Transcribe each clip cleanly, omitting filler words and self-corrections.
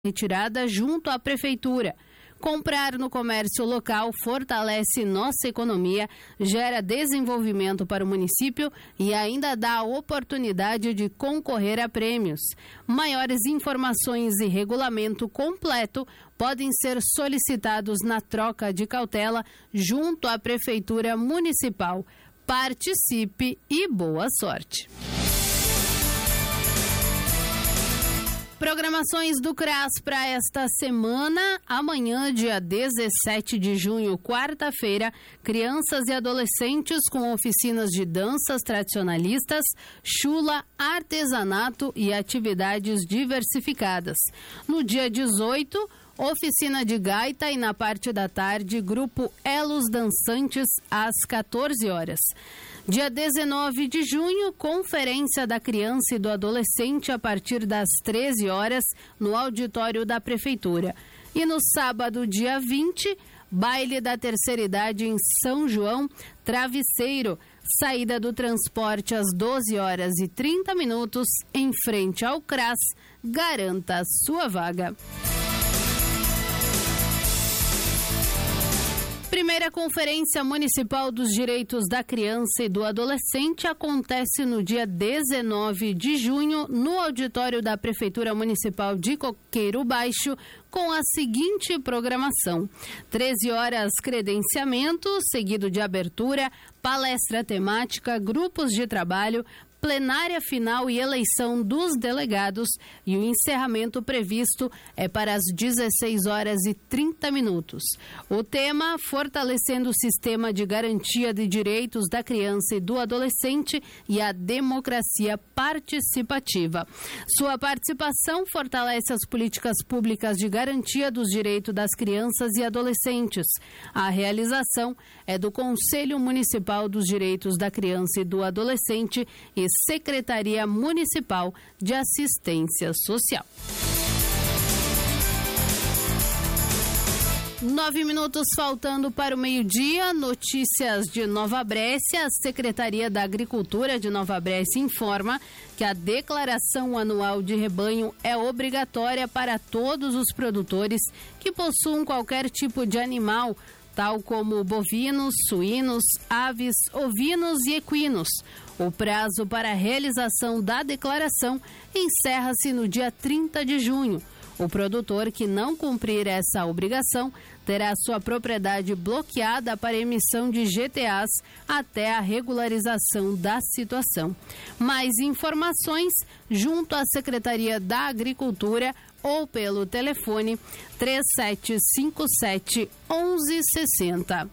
retirada junto à prefeitura. Comprar no comércio local fortalece nossa economia, gera desenvolvimento para o município e ainda dá a oportunidade de concorrer a prêmios. Maiores informações e regulamento completo podem ser solicitados na troca de cautela junto à Prefeitura Municipal. Participe e boa sorte! Programações do CRAS para esta semana. Amanhã, dia 17 de junho, quarta-feira, crianças e adolescentes com oficinas de danças tradicionalistas, chula, artesanato e atividades diversificadas. No dia 18, oficina de gaita e na parte da tarde, grupo Elos Dançantes às 14 horas. Dia 19 de junho, conferência da criança e do adolescente a partir das 13 horas no auditório da Prefeitura. E no sábado, dia 20, baile da terceira idade em São João, Travesseiro, saída do transporte às 12 horas e 30 minutos, em frente ao CRAS. Garanta sua vaga. Primeira Conferência Municipal dos Direitos da Criança e do Adolescente acontece no dia 19 de junho no auditório da Prefeitura Municipal de Coqueiro Baixo com a seguinte programação: 13 horas credenciamento, seguido de abertura, palestra temática, grupos de trabalho, plenária final e eleição dos delegados, e o encerramento previsto é para as 16 horas e 30 minutos. O tema: fortalecendo o sistema de garantia de direitos da criança e do adolescente e a democracia participativa. Sua participação fortalece as políticas públicas de garantia dos direitos das crianças e adolescentes. A realização é do Conselho Municipal dos Direitos da Criança e do Adolescente e Secretaria Municipal de Assistência Social. 9 minutos faltando para o meio-dia. Notícias de Nova Brécia. A Secretaria da Agricultura de Nova Brécia informa que a declaração anual de rebanho é obrigatória para todos os produtores que possuam qualquer tipo de animal, tal como bovinos, suínos, aves, ovinos e equinos. O prazo para a realização da declaração encerra-se no dia 30 de junho. O produtor que não cumprir essa obrigação terá sua propriedade bloqueada para emissão de GTAs até a regularização da situação. Mais informações junto à Secretaria da Agricultura ou pelo telefone 3757 1160.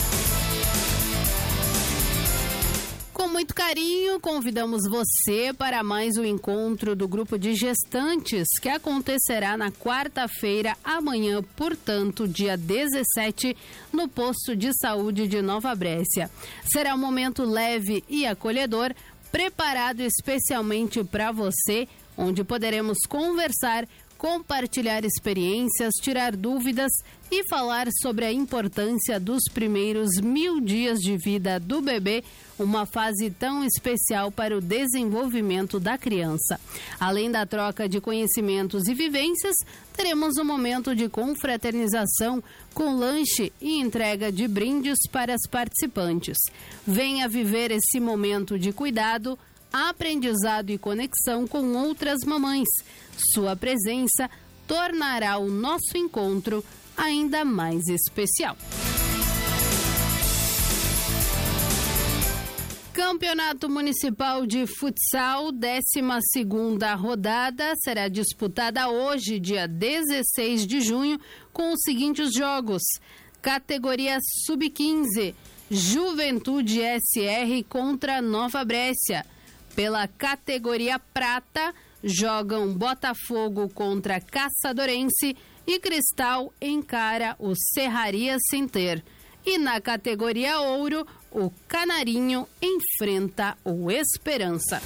Com muito carinho, convidamos você para mais um encontro do grupo de gestantes que acontecerá na quarta-feira, amanhã, portanto, dia 17, no posto de saúde de Nova Brécia. Será um momento leve e acolhedor, preparado especialmente para você, onde poderemos conversar, compartilhar experiências, tirar dúvidas e falar sobre a importância dos primeiros 1000 dias de vida do bebê, uma fase tão especial para o desenvolvimento da criança. Além da troca de conhecimentos e vivências, teremos um momento de confraternização com lanche e entrega de brindes para as participantes. Venha viver esse momento de cuidado, aprendizado e conexão com outras mamães. Sua presença tornará o nosso encontro ainda mais especial. Campeonato Municipal de Futsal, 12ª rodada, será disputada hoje, dia 16 de junho, com os seguintes jogos: categoria Sub-15, Juventude SR contra Nova Brécia. Pela categoria Prata, jogam Botafogo contra Caçadorense e Cristal encara o Serraria Center. E na categoria Ouro, o Canarinho enfrenta o Esperança.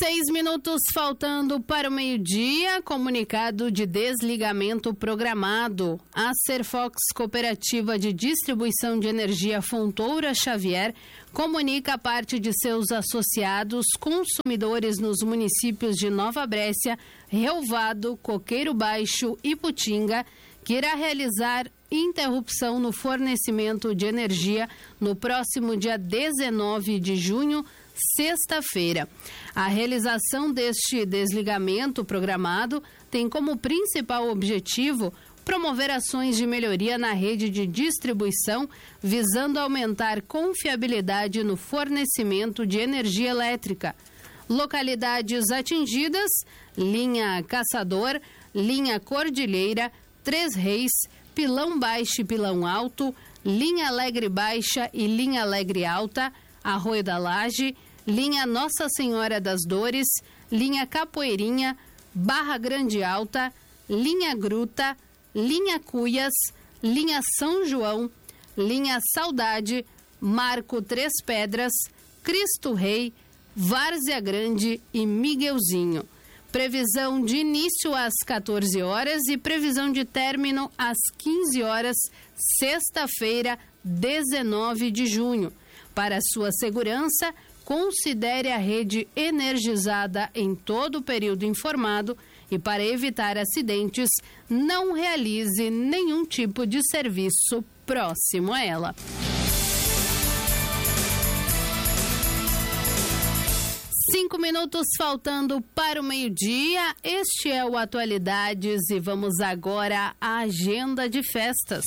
6 minutos faltando para o meio-dia, comunicado de desligamento programado. A Serfox Cooperativa de Distribuição de Energia Fontoura Xavier comunica a parte de seus associados consumidores nos municípios de Nova Brécia, Relvado, Coqueiro Baixo e Putinga, que irá realizar interrupção no fornecimento de energia no próximo dia 19 de junho, sexta-feira. A realização deste desligamento programado tem como principal objetivo promover ações de melhoria na rede de distribuição, visando aumentar confiabilidade no fornecimento de energia elétrica. Localidades atingidas: Linha Caçador, Linha Cordilheira, Três Reis, Pilão Baixo e Pilão Alto, Linha Alegre Baixa e Linha Alegre Alta, Arroio da Laje, Linha Nossa Senhora das Dores, Linha Capoeirinha, Barra Grande Alta, Linha Gruta, Linha Cuias, Linha São João, Linha Saudade, Marco Três Pedras, Cristo Rei, Várzea Grande e Miguelzinho. Previsão de início às 14 horas e previsão de término às 15 horas, sexta-feira, 19 de junho. Para sua segurança, considere a rede energizada em todo o período informado e, para evitar acidentes, não realize nenhum tipo de serviço próximo a ela. 5 minutos faltando para o meio-dia. Este é o Atualidades e vamos agora à agenda de festas.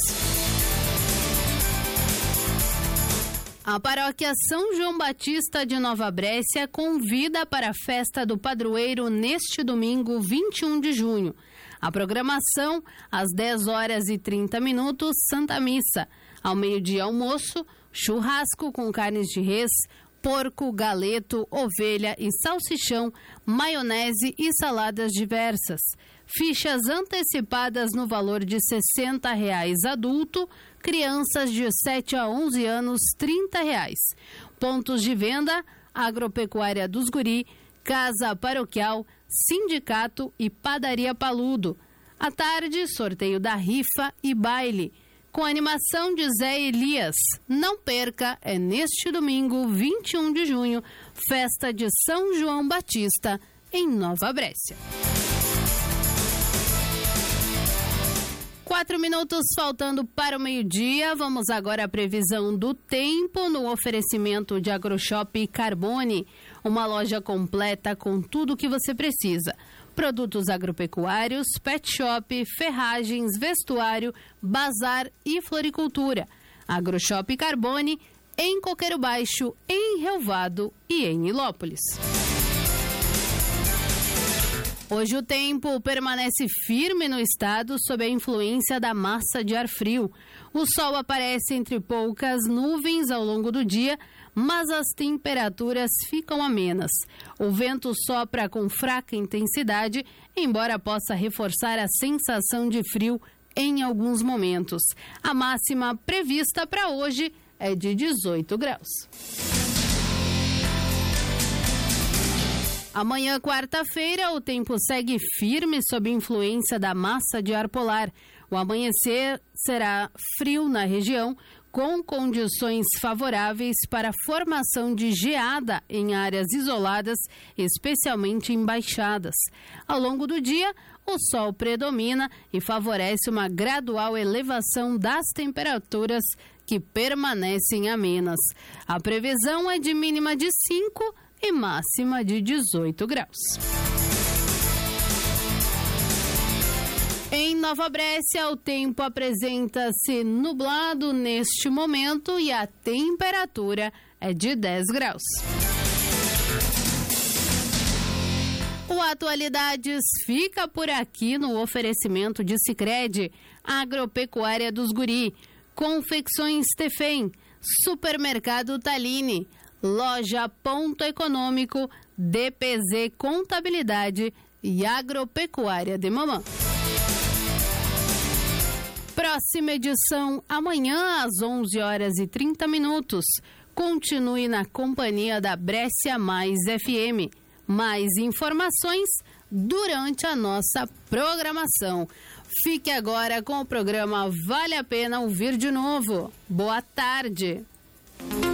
A paróquia São João Batista de Nova Brécia convida para a festa do padroeiro neste domingo, 21 de junho. A programação, às 10 horas e 30 minutos, Santa Missa. Ao meio-dia, almoço, churrasco com carnes de res, porco, galeto, ovelha e salsichão, maionese e saladas diversas. Fichas antecipadas no valor de R$60 adulto, crianças de 7 a 11 anos, R$30. Pontos de venda: Agropecuária dos Guri, Casa Paroquial, Sindicato e Padaria Paludo. À tarde, sorteio da rifa e baile, com animação de Zé Elias. Não perca, é neste domingo, 21 de junho, festa de São João Batista, em Nova Brécia. 4 minutos faltando para o meio-dia. Vamos agora à previsão do tempo no oferecimento de AgroShop Carbone, uma loja completa com tudo o que você precisa. Produtos agropecuários, pet shop, ferragens, vestuário, bazar e floricultura. AgroShop Carbone, em Coqueiro Baixo, em Relvado e em Nilópolis. Hoje o tempo permanece firme no estado sob a influência da massa de ar frio. O sol aparece entre poucas nuvens ao longo do dia, mas as temperaturas ficam amenas. O vento sopra com fraca intensidade, embora possa reforçar a sensação de frio em alguns momentos. A máxima prevista para hoje é de 18 graus. Amanhã, quarta-feira, o tempo segue firme sob influência da massa de ar polar. O amanhecer será frio na região, com condições favoráveis para a formação de geada em áreas isoladas, especialmente em baixadas. Ao longo do dia, o sol predomina e favorece uma gradual elevação das temperaturas que permanecem amenas. A previsão é de mínima de 5 e máxima de 18 graus. Em Nova Brécia, o tempo apresenta-se nublado neste momento e a temperatura é de 10 graus. O Atualidades fica por aqui no oferecimento de Sicredi, Agropecuária dos Guri, Confecções Tefém, Supermercado Taline, Loja Ponto Econômico, DPZ Contabilidade e Agropecuária de Mamã. Próxima edição amanhã às 11 horas e 30 minutos. Continue na companhia da Brécia Mais FM. Mais informações durante a nossa programação. Fique agora com o programa Vale a Pena Ouvir de Novo. Boa tarde.